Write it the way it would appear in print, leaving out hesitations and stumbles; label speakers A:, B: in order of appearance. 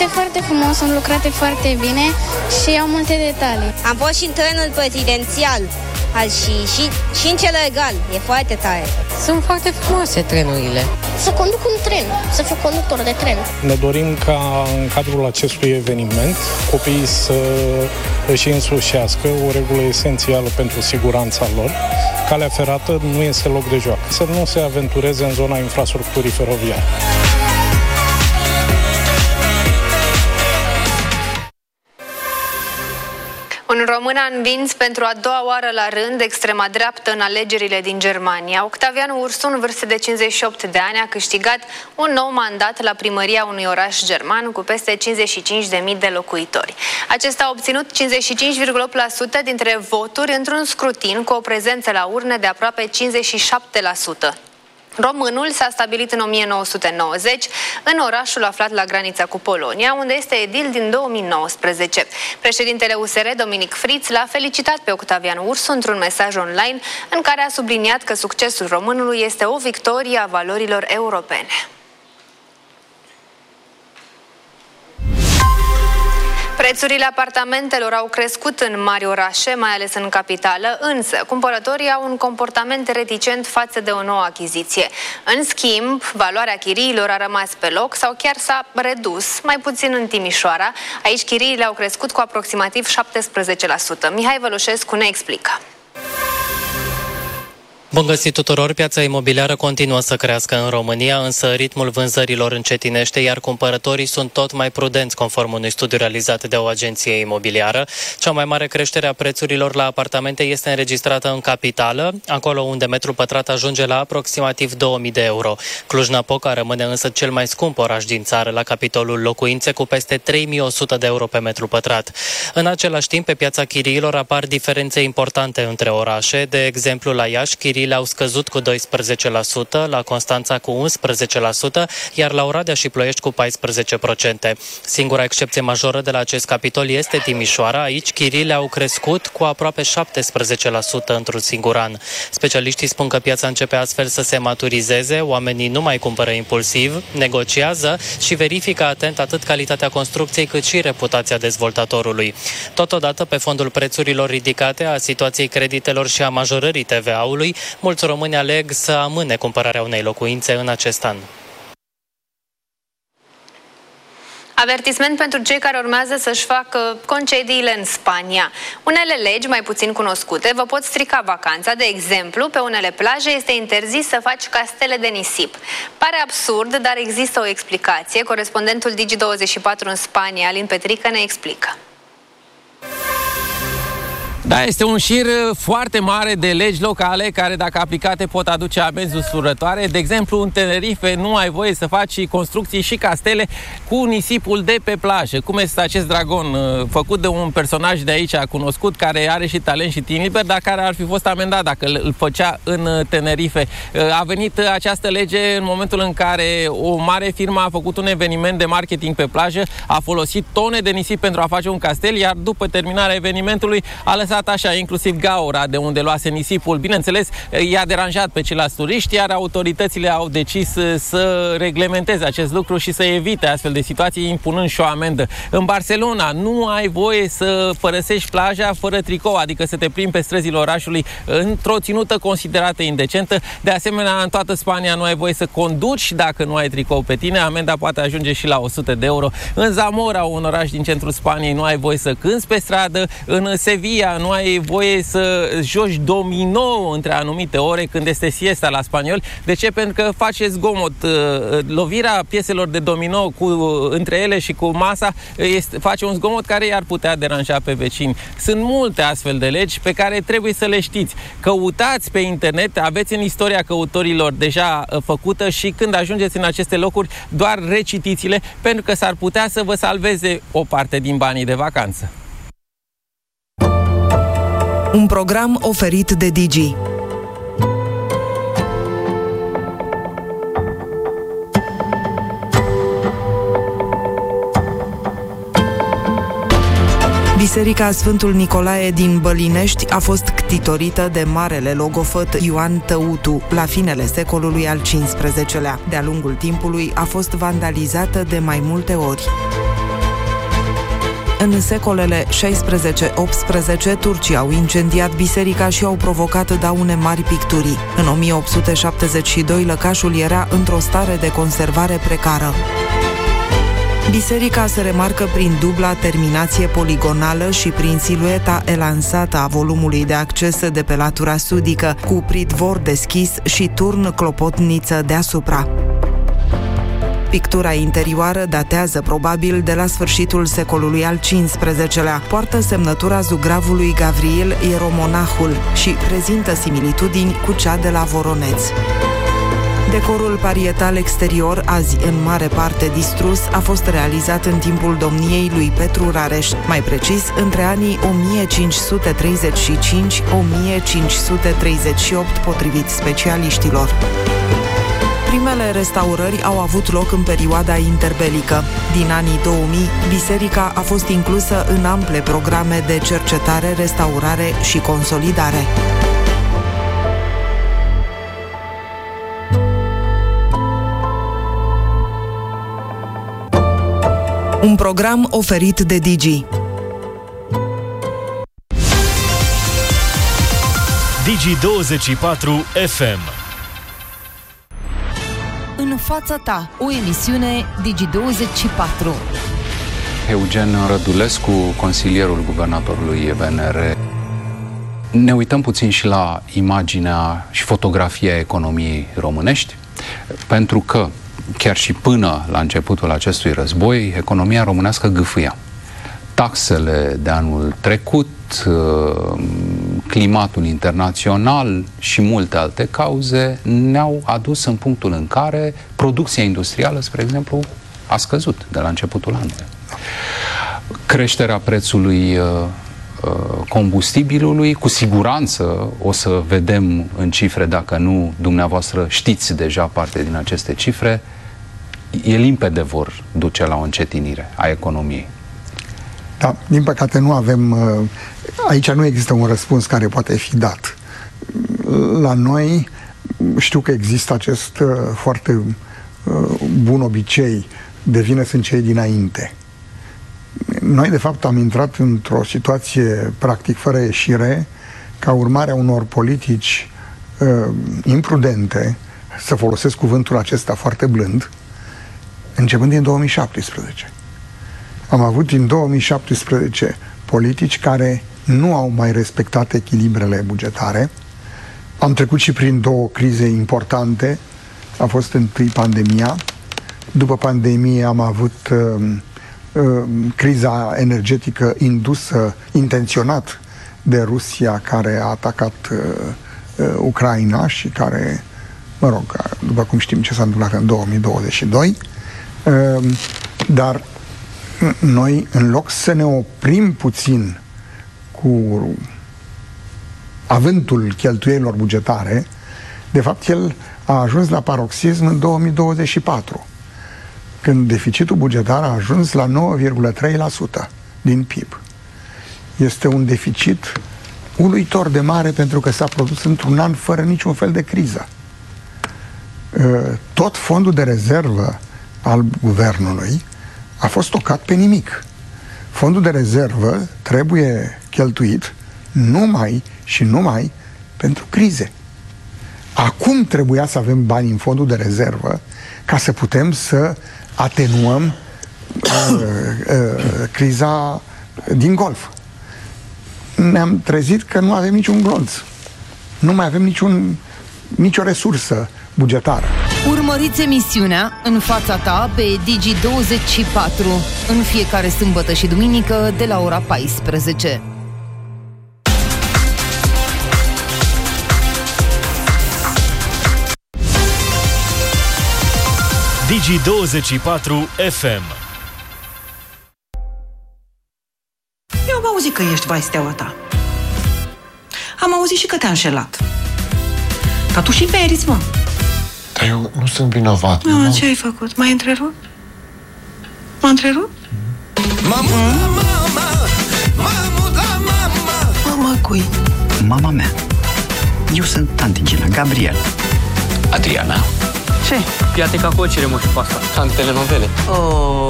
A: E foarte frumos, sunt lucrate foarte bine și au multe detalii.
B: Am fost și în trenul prezidențial și în cel regal. E foarte tare.
C: Sunt foarte frumoase trenurile.
D: Să conduc un tren, să fiu conductor de tren.
E: Ne dorim ca în cadrul acestui eveniment copiii să își însușească o regulă esențială pentru siguranța lor. Calea ferată nu este loc de joacă. Să nu se aventureze în zona infrastructurii feroviare.
F: Un român a învins pentru a doua oară la rând extrema dreaptă în alegerile din Germania. Octavian Ursu, în vârstă de 58 de ani, a câștigat un nou mandat la primăria unui oraș german cu peste 55.000 de locuitori. Acesta a obținut 55,8% dintre voturi într-un scrutin cu o prezență la urne de aproape 57%. Românul s-a stabilit în 1990 în orașul aflat la granița cu Polonia, unde este edil din 2019. Președintele USR, Dominic Friț, l-a felicitat pe Octavian Ursu într-un mesaj online în care a subliniat că succesul românului este o victorie a valorilor europene. Prețurile apartamentelor au crescut în mari orașe, mai ales în capitală, însă cumpărătorii au un comportament reticent față de o nouă achiziție. În schimb, valoarea chiriilor a rămas pe loc sau chiar s-a redus, mai puțin în Timișoara. Aici chiriile au crescut cu aproximativ 17%. Mihai Vălușescu ne explică.
G: Bun găsit tuturor! Piața imobiliară continuă să crească în România, însă ritmul vânzărilor încetinește, iar cumpărătorii sunt tot mai prudenți, conform unui studiu realizat de o agenție imobiliară. Cea mai mare creștere a prețurilor la apartamente este înregistrată în capitală, acolo unde metru pătrat ajunge la aproximativ 2000 de euro. Cluj-Napoca rămâne însă cel mai scump oraș din țară la capitolul locuințe, cu peste 3100 de euro pe metru pătrat. În același timp, pe piața chiriilor apar diferențe importante între orașe. De exemplu, la Iași, chiriile au scăzut cu 12%, la Constanța cu 11%, iar la Oradea și Ploiești cu 14%. Singura excepție majoră de la acest capitol este Timișoara. Aici chiriile au crescut cu aproape 17% într-un singur an. Specialiștii spun că piața începe astfel să se maturizeze, oamenii nu mai cumpără impulsiv, negociază și verifică atent atât calitatea construcției cât și reputația dezvoltatorului. Totodată, pe fondul prețurilor ridicate, a situației creditelor și a majorării TVA-ului, mulți români aleg să amâne cumpărarea unei locuințe în acest an.
F: Avertisment pentru cei care urmează să-și facă concediile în Spania. Unele legi mai puțin cunoscute vă pot strica vacanța. De exemplu, pe unele plaje este interzis să faci castele de nisip. Pare absurd, dar există o explicație. Corespondentul Digi24 în Spania, Alin Petrică, ne explică.
H: Da, este un șir foarte mare de legi locale care, dacă aplicate, pot aduce amenzi usurătoare. De exemplu, în Tenerife nu ai voie să faci construcții și castele cu nisipul de pe plajă. Cum este acest dragon făcut de un personaj de aici cunoscut, care are și talent și timp liber, dar care ar fi fost amendat dacă îl făcea în Tenerife. A venit această lege în momentul în care o mare firmă a făcut un eveniment de marketing pe plajă, a folosit tone de nisip pentru a face un castel, iar după terminarea evenimentului a lăsat așa, inclusiv gaura de unde luase nisipul. Bineînțeles, i-a deranjat pe ceilalți turiști, iar autoritățile au decis să reglementeze acest lucru și să evite astfel de situații, impunând și o amendă. În Barcelona nu ai voie să părăsești plaja fără tricou, adică să te plimbi pe străzile orașului într-o ținută considerată indecentă. De asemenea, în toată Spania nu ai voie să conduci dacă nu ai tricou pe tine. Amenda poate ajunge și la 100 de euro. În Zamora, un oraș din centrul Spaniei, nu ai voie să cânți pe stradă. În Sevilla nu ai voie să joci domino între anumite ore când este siesta la spanioli. De ce? Pentru că face zgomot. Lovirea pieselor de domino între ele și cu masa face un zgomot care i-ar putea deranja pe vecini. Sunt multe astfel de legi pe care trebuie să le știți. Căutați pe internet, aveți în istoria căutorilor deja făcută și când ajungeți în aceste locuri, doar recitiți-le, pentru că s-ar putea să vă salveze o parte din banii de vacanță.
I: Un program oferit de Digi. Biserica Sfântul Nicolae din Bălinești a fost ctitorită de marele logofăt Ioan Tăutu la finele secolului al XV-lea. De-a lungul timpului a fost vandalizată de mai multe ori. În secolele 16-18, turcii au incendiat biserica și au provocat daune mari picturii. În 1872, lăcașul era într-o stare de conservare precară. Biserica se remarcă prin dubla terminație poligonală și prin silueta elansată a volumului de acces de pe latura sudică, cu pridvor deschis și turn clopotniță deasupra. Pictura interioară datează probabil de la sfârșitul secolului al XV-lea, poartă semnătura zugravului Gavril Ieromonahul și prezintă similitudini cu cea de la Voroneț. Decorul parietal exterior, azi în mare parte distrus, a fost realizat în timpul domniei lui Petru Rareș, mai precis între anii 1535-1538, potrivit specialiștilor. Primele restaurări au avut loc în perioada interbelică. Din anii 2000, biserica a fost inclusă în ample programe de cercetare, restaurare și consolidare. Un program oferit de Digi.
J: Digi24 FM.
K: În fața ta, o emisiune Digi24.
L: Eugen Rădulescu, consilierul guvernatorului VNR. Ne uităm puțin și la imaginea și fotografia economiei românești, pentru că chiar și până la începutul acestui război, economia românească gâfâia. Taxele de anul trecut, climatul internațional și multe alte cauze ne-au adus în punctul în care producția industrială, spre exemplu, a scăzut de la începutul anului. Creșterea prețului combustibilului, cu siguranță o să vedem în cifre, dacă nu dumneavoastră știți deja parte din aceste cifre, e limpede vor duce la o încetinire a economiei.
M: Da, din păcate nu avem, aici nu există un răspuns care poate fi dat. La noi știu că există acest foarte bun obicei de vină sunt cei dinainte. Noi, de fapt, am intrat într-o situație practic fără ieșire ca urmare a unor politici imprudente, să folosesc cuvântul acesta foarte blând, începând din 2017. Am avut din 2017 politici care nu au mai respectat echilibrele bugetare. Am trecut și prin două crize importante. A fost întâi pandemia. După pandemie am avut criza energetică indusă intenționat de Rusia, care a atacat Ucraina și care, mă rog, după cum știm ce s-a întâmplat în 2022, dar noi, în loc să ne oprim puțin cu avântul cheltuielilor bugetare, de fapt el a ajuns la paroxism în 2024, când deficitul bugetar a ajuns la 9,3% din PIB. Este un deficit uluitor de mare pentru că s-a produs într-un an fără niciun fel de criză. Tot fondul de rezervă al guvernului a fost stocat pe nimic. Fondul de rezervă trebuie cheltuit numai și numai pentru crize. Acum trebuia să avem bani în fondul de rezervă ca să putem să atenuăm criza din Golf. Ne-am trezit că nu avem niciun glonț. Nu mai avem nicio resursă bugetară.
K: Urmăriți emisiunea În fața ta pe Digi24 în fiecare sâmbătă și duminică de la ora 14.
J: Digi24 FM.
N: Eu am auzit că ești vai steaua ta. Am auzit și că te-a înșelat. Dar tu și meriți, mă.
O: Dar eu nu sunt vinovat.
N: Ce ai făcut? M-ai întrerupt? M-a întrerupt?
O: Mama cui? Mama mea. Eu sunt tanti Gina, Gabriel. Adriana.
P: Ce? Iată ca cocere, mă, și pasta. Ca în telenovele. Oh.